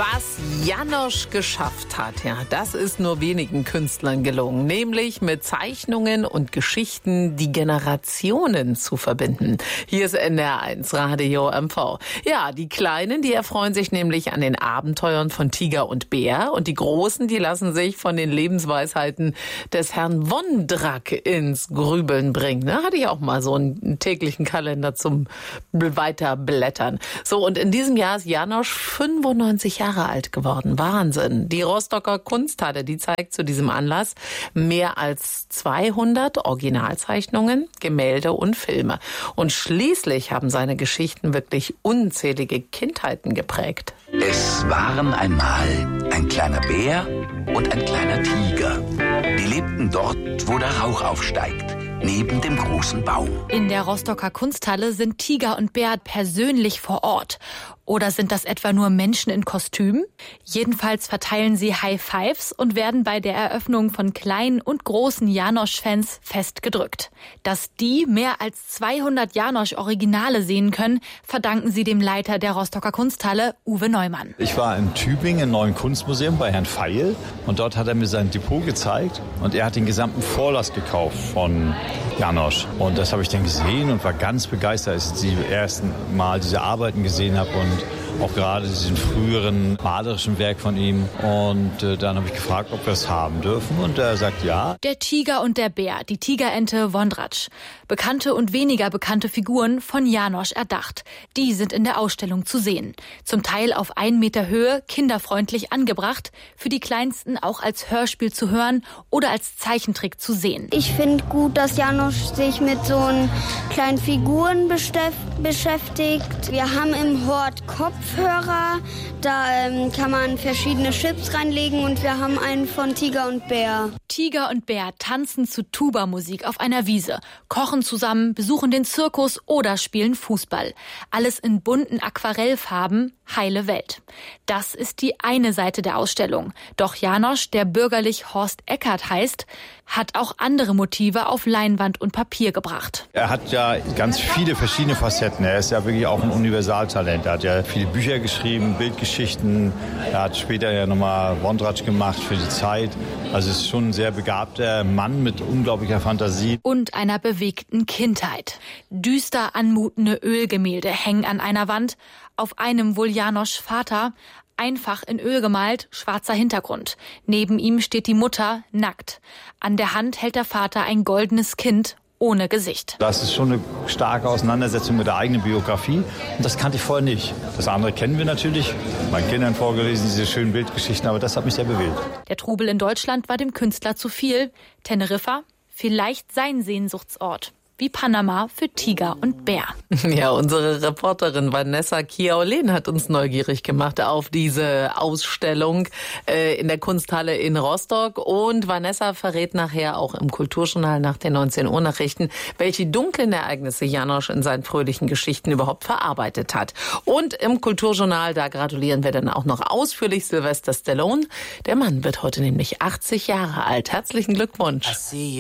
Was Janosch geschafft hat, ja, das ist nur wenigen Künstlern gelungen, nämlich mit Zeichnungen und Geschichten die Generationen zu verbinden. Hier ist NDR1 Radio MV. Ja, die Kleinen, die erfreuen sich nämlich an den Abenteuern von Tiger und Bär und die Großen, die lassen sich von den Lebensweisheiten des Herrn Wondrak ins Grübeln bringen. Da hatte ich auch mal so einen täglichen Kalender zum Weiterblättern. So, und in diesem Jahr ist Janosch 95 Jahre alt geworden. Wahnsinn. Die Rostocker Kunsthalle, die zeigt zu diesem Anlass mehr als 200 Originalzeichnungen, Gemälde und Filme. Und schließlich haben seine Geschichten wirklich unzählige Kindheiten geprägt. Es waren einmal ein kleiner Bär und ein kleiner Tiger. Die lebten dort, wo der Rauch aufsteigt, neben dem großen Baum. In der Rostocker Kunsthalle sind Tiger und Bär persönlich vor Ort. Oder sind das etwa nur Menschen in Kostümen? Jedenfalls verteilen sie High Fives und werden bei der Eröffnung von kleinen und großen Janosch-Fans festgedrückt. Dass die mehr als 200 Janosch-Originale sehen können, verdanken sie dem Leiter der Rostocker Kunsthalle, Uwe Neumann. Ich war in Tübingen im Neuen Kunstmuseum bei Herrn Feil und dort hat er mir sein Depot gezeigt und er hat den gesamten Vorlass gekauft von Janosch. Und das habe ich dann gesehen und war ganz begeistert, als ich die ersten Mal diese Arbeiten gesehen habe und auch gerade diesen früheren malerischen Werk von ihm. Und dann habe ich gefragt, ob wir es haben dürfen. Und er sagt ja. Der Tiger und der Bär, die Tigerente Wondratsch. Bekannte und weniger bekannte Figuren von Janosch erdacht. Die sind in der Ausstellung zu sehen. Zum Teil auf 1 Meter Höhe, kinderfreundlich angebracht. Für die Kleinsten auch als Hörspiel zu hören oder als Zeichentrick zu sehen. Ich finde gut, dass Janosch sich mit so kleinen Figuren beschäftigt. Wir haben im Hort Kopfhörer, da kann man verschiedene Chips reinlegen und wir haben einen von Tiger und Bär. Tiger und Bär tanzen zu Tuba-Musik auf einer Wiese, kochen zusammen, besuchen den Zirkus oder spielen Fußball. Alles in bunten Aquarellfarben, heile Welt. Das ist die eine Seite der Ausstellung. Doch Janosch, der bürgerlich Horst Eckert heißt, hat auch andere Motive auf Leinwand und Papier gebracht. Er hat ja ganz viele verschiedene Facetten. Er ist ja wirklich auch ein Universaltalent. Er hat ja viele Bücher geschrieben, Bildgeschichten. Er hat später ja nochmal Wondratsch gemacht für die Zeit. Also es ist schon ein sehr begabter Mann mit unglaublicher Fantasie. Und einer bewegten Kindheit. Düster anmutende Ölgemälde hängen an einer Wand. Auf einem wohl Janosch Vater, einfach in Öl gemalt, schwarzer Hintergrund. Neben ihm steht die Mutter, nackt. An der Hand hält der Vater ein goldenes Kind ohne Gesicht. Das ist schon eine starke Auseinandersetzung mit der eigenen Biografie. Und das kannte ich vorher nicht. Das andere kennen wir natürlich. Meinen Kindern vorgelesen, diese schönen Bildgeschichten, aber das hat mich sehr bewegt. Der Trubel in Deutschland war dem Künstler zu viel. Teneriffa, vielleicht sein Sehnsuchtsort. Wie Panama für Tiger und Bär. Ja, unsere Reporterin Vanessa Kiaolen hat uns neugierig gemacht auf diese Ausstellung in der Kunsthalle in Rostock. Und Vanessa verrät nachher auch im Kulturjournal nach den 19 Uhr Nachrichten, welche dunklen Ereignisse Janosch in seinen fröhlichen Geschichten überhaupt verarbeitet hat. Und im Kulturjournal, da gratulieren wir dann auch noch ausführlich Sylvester Stallone. Der Mann wird heute nämlich 80 Jahre alt. Herzlichen Glückwunsch.